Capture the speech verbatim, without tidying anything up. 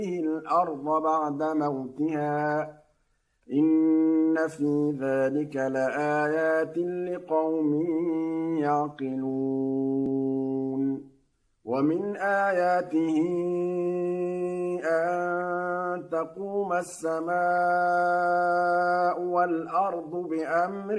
الأرض بعد موتها إن في ذلك لآيات لقوم يعقلون ومن آياته أن تقوم السماء والأرض بأمره